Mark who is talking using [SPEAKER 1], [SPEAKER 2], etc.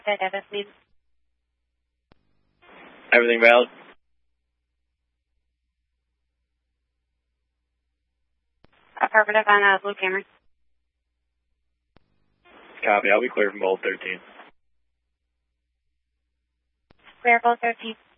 [SPEAKER 1] Debit, please.
[SPEAKER 2] Everything valid?
[SPEAKER 1] Affirmative on Blue Camry.
[SPEAKER 2] Copy. I'll be clear from Bolt 13.
[SPEAKER 1] Clear Bolt 13.